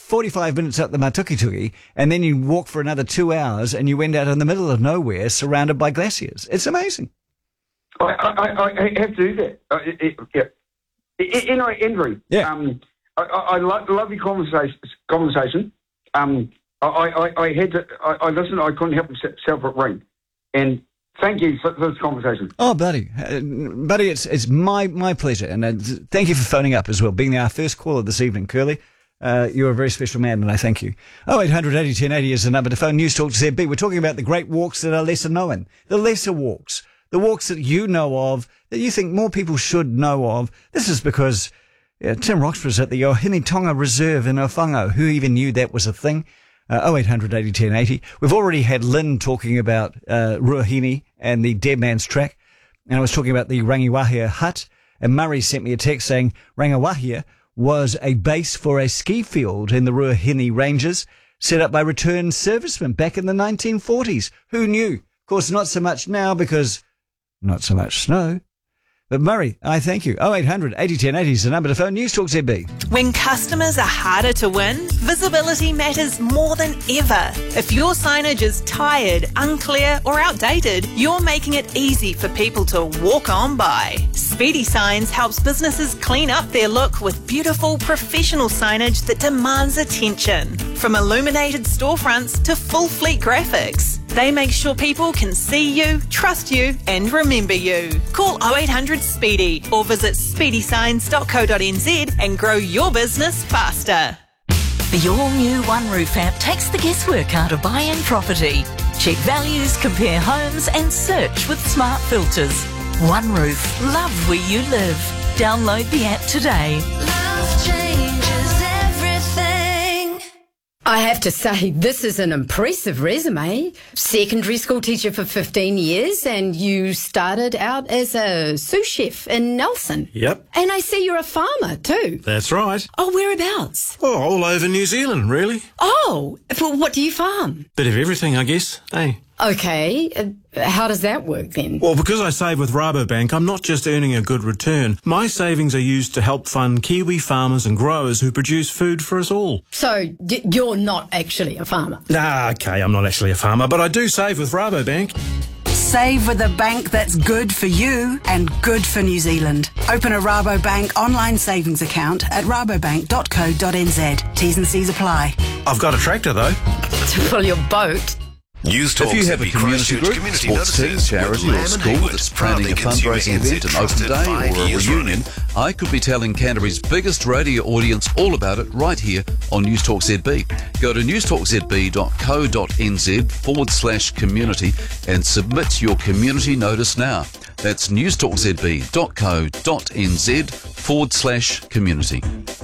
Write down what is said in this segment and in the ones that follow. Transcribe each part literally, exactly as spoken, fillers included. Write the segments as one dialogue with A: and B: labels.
A: forty-five minutes up the Matukituki, and then you walk for another two hours, and you end out in the middle of nowhere, surrounded by glaciers. It's amazing.
B: I, I, I have to do that. Uh, it, it, yeah. Anyway, Andrew.
A: Yeah.
B: Um, I, I, I love, love your conversation. Conversation. Um, I, I, I had to. I, I listened. I couldn't help myself but ring, and thank you for, for this conversation.
A: Oh, buddy, uh, buddy, it's it's my my pleasure, and uh, thank you for phoning up as well, being our first caller this evening, Curly. Uh, you're a very special man, and I thank you. Oh, eight hundred eighty ten eighty is the number to phone. News Talk Z B. We're talking about the great walks that are lesser known, the lesser walks, the walks that you know of, that you think more people should know of. This is because yeah, Tim Roxburgh's at the Ohini Tonga Reserve in Ofango. Who even knew that was a thing? Uh, oh eight hundred eighty ten eighty. We've already had Lynn talking about uh, Ruahine and the Dead Man's Track, and I was talking about the Rangiwahia hut, and Murray sent me a text saying Rangiwahia was a base for a ski field in the Ruahine Ranges, set up by returned servicemen back in the nineteen forties. Who knew? Of course, not so much now because not so much snow. But Murray, I thank you. oh eight hundred eighty ten eighty is the number to phone. News Talk Z B.
C: When customers are harder to win, visibility matters more than ever. If your signage is tired, unclear or outdated, you're making it easy for people to walk on by. Speedy Signs helps businesses clean up their look with beautiful professional signage that demands attention. From illuminated storefronts to full fleet graphics, they make sure people can see you, trust you and remember you. Call oh eight hundred Speedy or visit speedy signs dot co dot n z and grow your business faster.
D: The all-new One Roof app takes the guesswork out of buying property. Check values, compare homes and search with smart filters. One Roof. Love where you live. Download the app today.
E: Love changes everything.
F: I have to say, this is an impressive resume. Secondary school teacher for fifteen years, and you started out as a sous chef in Nelson.
G: Yep.
F: And I see you're a farmer too.
G: That's right.
F: Oh, whereabouts?
G: Oh, all over New Zealand, really.
F: Oh, well, what do you farm?
G: Bit of everything, I guess, eh?
F: Okay, uh, how does that work then?
G: Well, because I save with Rabobank, I'm not just earning a good return. My savings are used to help fund Kiwi farmers and growers who produce food for us all.
F: So, d- you're not actually a farmer?
G: Ah, okay, I'm not actually a farmer, but I do save with Rabobank.
H: Save with a bank that's good for you and good for New Zealand. Open a Rabobank online savings account at rabobank dot co dot n z. T's and C's apply.
G: I've got a tractor, though.
F: To fill your boat?
I: News Talk.
J: If you have a community group,
I: community
J: sports team, charity or school that's planning a fundraising event, an open day or a reunion, I could be telling Canterbury's biggest radio audience all about it right here on News Talk Z B. Go to news talk z b dot co dot n z forward slash community and submit your community notice now. That's news talk z b dot co dot n z forward slash community.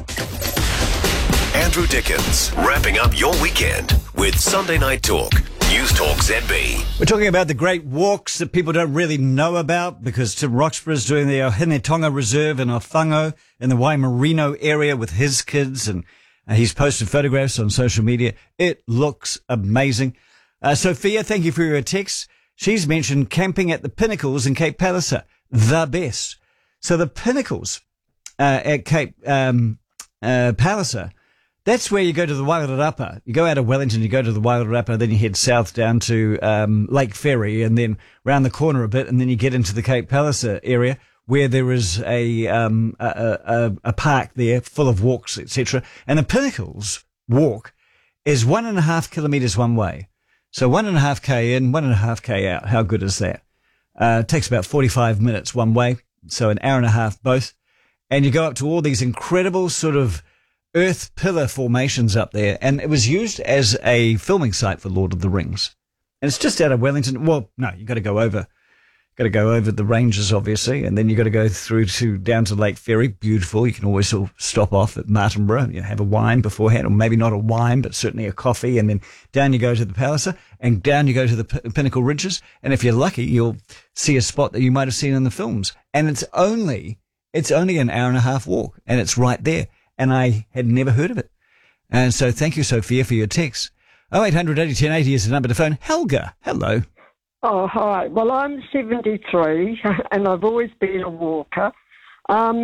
I: Andrew Dickens, wrapping up your weekend with Sunday Night Talk. News Talk Z B.
A: We're talking about the great walks that people don't really know about because Tim Roxburgh's doing the Ohini Tonga Reserve in Ofango in the Waimarino area with his kids, and uh, he's posted photographs on social media. It looks amazing. Uh, Sophia, thank you for your text. She's mentioned camping at the Pinnacles in Cape Palliser, the best. So the Pinnacles uh, at Cape um, uh, Palliser, that's where you go to the Wairarapa. You go out of Wellington, you go to the Wairarapa, then you head south down to um, Lake Ferry, and then round the corner a bit, and then you get into the Cape Palliser area where there is a um, a, a, a park there full of walks, et cetera. And the Pinnacles walk is one and a half kilometres one way. So one and a half K in, one and a half K out. How good is that? Uh, it takes about forty-five minutes one way, so an hour and a half both. And you go up to all these incredible sort of earth pillar formations up there, and it was used as a filming site for Lord of the Rings. And it's just out of Wellington. Well, no, you got to go over, got to go over the ranges, obviously, and then you got to go through to down to Lake Ferry. Beautiful. You can always sort of stop off at Martinborough, you know, have a wine beforehand, or maybe not a wine, but certainly a coffee, and then down you go to the Palliser, and down you go to the P- Pinnacle Ridges, and if you're lucky, you'll see a spot that you might have seen in the films. And it's only, it's only an hour and a half walk, and it's right there. And I had never heard of it. And so thank you, Sophia, for your text. oh eight hundred eighty ten eighty is the number to phone. Helga, hello.
K: Oh, hi. Well, I'm seventy-three and I've always been a walker. Um,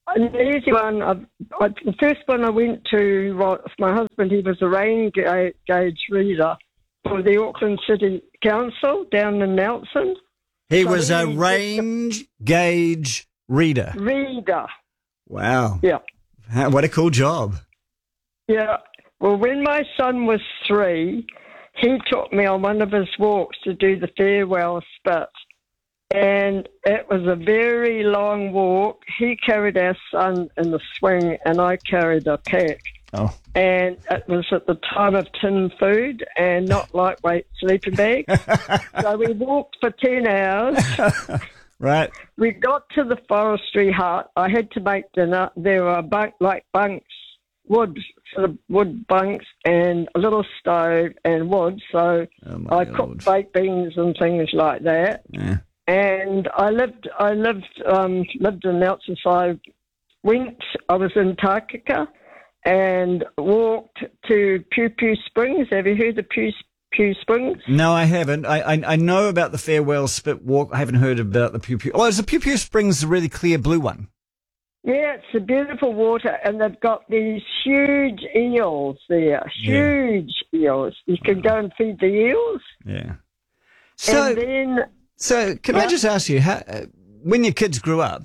K: an easy one. I, I, the first one I went to was my husband. He was a rain ga- gauge reader for the Auckland City Council down in Nelson.
A: He
K: So
A: was a
K: he-
A: range gauge reader.
K: Reader.
A: Wow.
K: Yeah.
A: How- What a cool job.
K: Yeah. Well, when my son was three, he took me on one of his walks to do the farewell spit. And it was a very long walk. He carried our son in the swing and I carried a pack.
A: Oh.
K: And it was at the time of tin food and not lightweight sleeping bag. So we walked for ten hours.
A: Right.
K: We got to the forestry hut. I had to make dinner. There were bunk like bunks, wood sort of wood bunks, and a little stove and wood. So
A: Oh,
K: I cooked baked beans and things like that.
A: Yeah.
K: And I lived. I lived. Um, lived in Nelson. So I went. I was in Takaka and walked to Pew Pew Springs. Have you heard of Pew Pew Springs?
A: No, I haven't. I, I I know about the farewell spit walk. I haven't heard about the Pew Pew. Oh, is the Pew Pew Springs the really clear blue one?
K: Yeah, it's a beautiful water, and they've got these huge eels there. Huge eels. You can go and feed the eels.
A: Yeah. So,
K: and then,
A: so can I
K: Yeah.
A: just ask you, how, uh, when your kids grew up,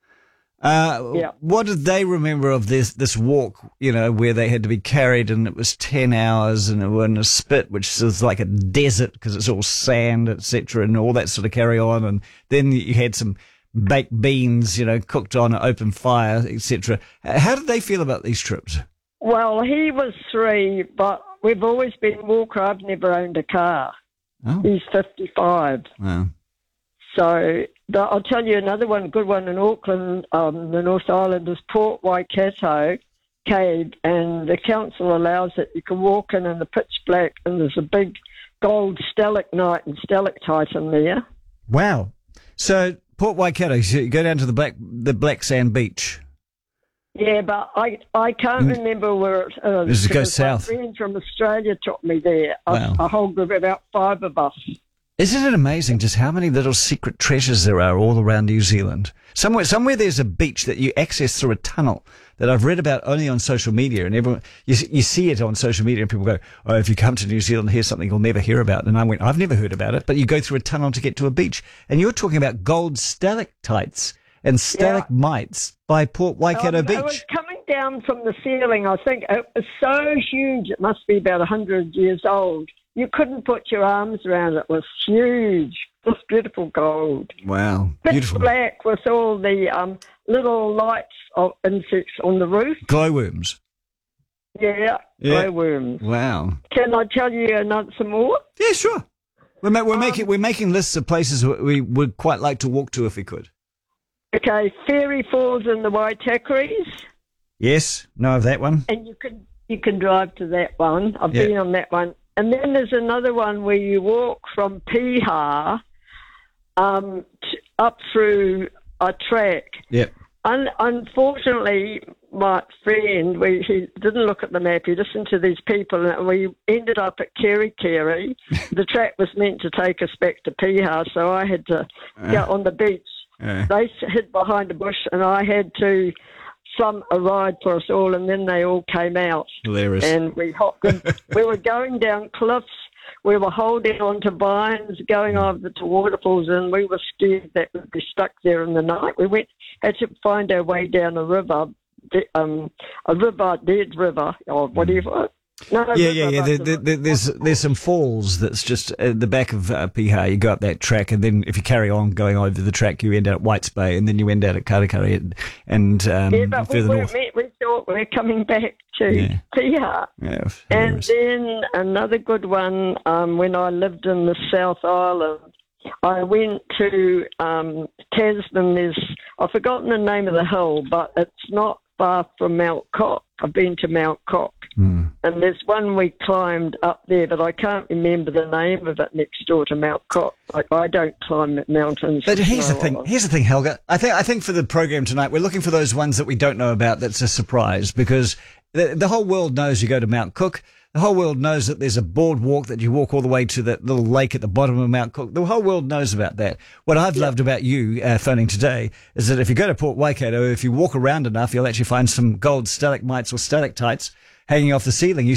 A: uh,
K: Yeah.
A: what did they remember of this this walk? You know, where they had to be carried, and it was ten hours, and it was in a spit, which is like a desert because it's all sand, et cetera, and all that sort of carry on. And then you had some baked beans, you know, cooked on an open fire, et cetera. How did they feel about these trips?
K: well, he was three, but we've always been walker. I've never owned a car.
A: Oh.
K: He's fifty-five.
A: Wow.
K: So the, I'll tell you another one, good one in Auckland, um, the North Island, is Port Waikato Cave, and the council allows it. You can walk in in the pitch black, and there's a big gold stalagmite and stalactite in there.
A: Wow. So Port Waikato, so you go down to the black the black sand beach.
K: Yeah, but I I can't remember where it is.
A: This is go
K: because
A: south.
K: My friend from Australia took me there.
A: Wow.
K: A, a whole group, about five of us.
A: Isn't it amazing just how many little secret treasures there are all around New Zealand? Somewhere, somewhere there's a beach that you access through a tunnel that I've read about only on social media, and everyone you, you see it on social media, and people go, "Oh, if you come to New Zealand, here's something you'll never hear about." And I went, "I've never heard about it," but you go through a tunnel to get to a beach, and you're talking about gold stalactites and stalagmites by Port Waikato
K: Um,
A: Beach.
K: It was coming down from the ceiling. I think it was so huge. It must be about a hundred years old. You couldn't put your arms around it. It was huge. Just beautiful gold.
A: Wow,
K: Pitch
A: beautiful.
K: black with all the um, little lights of insects on the roof.
A: Glowworms.
K: Yeah,
A: Yeah.
K: glowworms.
A: Wow.
K: Can I tell you another some more?
A: Yeah, sure. We're, ma- we're
K: Um,
A: making we're making lists of places we would quite like to walk to if we could.
K: Okay, Fairy Falls in the Waitakeries,
A: Yes, know of that one.
K: and you can you can drive to that one. I've
A: Yeah.
K: been on that one. And then there's another one where you walk from Piha um, t- up through a track.
A: Yep.
K: Un- unfortunately, my friend, we, he didn't look at the map. He listened to these people, and we ended up at Kerikeri. The track was meant to take us back to Piha, so I had to go on the beach.
A: Uh,
K: They hid behind a bush, and I had to slum a ride for us all, and then they all came out.
A: Hilarious.
K: And we hopped. We were going down cliffs. We were holding on to vines, going over to waterfalls, and we were scared that we'd be stuck there in the night. We went had to find our way down a river, de- um, a river, dead river, or whatever. No,
A: yeah,
K: river,
A: yeah, yeah.
K: but
A: There,
K: the-
A: there, there, there's there's some falls that's just at the back of uh, Piha. You go up that track, and then if you carry on going over the track, you end out at Whites Bay, and then you end out at Karakari and, and um,
K: yeah, but we
A: further
K: weren't
A: north.
K: met. We thought we were coming back to
A: Yeah.
K: Piha.
A: Yeah,
K: And
A: hilarious.
K: then another good one, um, when I lived in the South Island, I went to um, Tasman. There's, I've forgotten the name of the hill, but it's not far from Mount Cock. I've been to Mount Cock.
A: Mm.
K: And there's one we climbed up there, but I can't remember the name of it next door to Mount Cock. Like, I don't climb mountains.
A: But here's the
K: No,
A: thing. Here's the thing, Helga. I think I think for the program tonight, we're looking for those ones that we don't know about. That's a surprise because The, the whole world knows you go to Mount Cook. The whole world knows that there's a boardwalk that you walk all the way to that little lake at the bottom of Mount Cook. The whole world knows about that. What I've yeah. loved about you uh, phoning today is that if you go to Port Waikato, if you walk around enough, you'll actually find some gold stalagmites or stalactites hanging off the ceiling. You